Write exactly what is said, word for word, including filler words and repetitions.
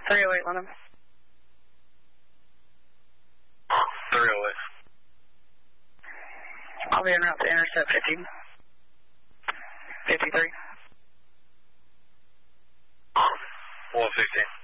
three oh eight, London. three oh eight. I'll be en route to intercept fifteen. fifty-three. one fifteen.